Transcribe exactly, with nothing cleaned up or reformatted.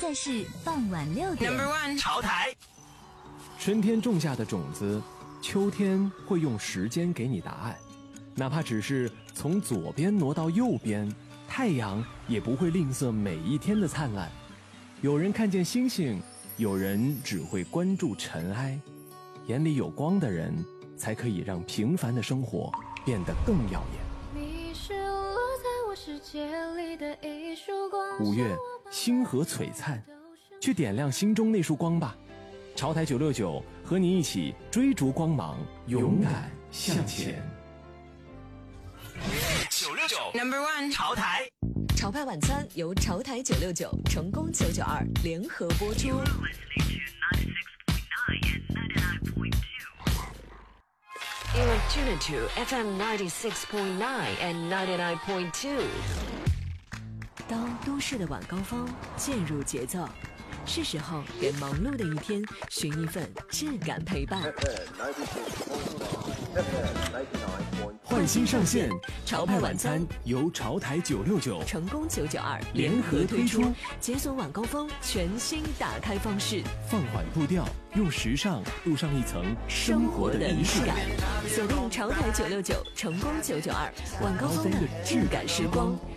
在是傍晚六点。 Number one， 潮台。 春天种下的种子，秋天会用时间给你答案。哪怕只是从左边挪到右边，太阳也不会吝啬每一天的灿烂。有人看见星星，有人只会关注尘埃。眼里有光的人，才可以让平凡的生活变得更耀眼。五月，星河璀璨，去点亮心中那束光吧。潮台九六九和你一起追逐光芒，勇敢向前。 九六九 Number one， 潮台。 潮派晚餐由潮台九六九、成功九九二联合播出。 You are tuned to F M ninety-six point nine and ninety-nine point two。 当都市的晚高峰渐入节奏，是时候给忙碌的一天寻一份质感陪伴。 换新上线，潮派晚餐由潮台九六九、 成功九九二联合推出， 解锁晚高峰全新打开方式， 放缓步调，用时尚镀上一层生活的仪式感。 锁定潮台九六九、成功九九二晚高峰的质感时光。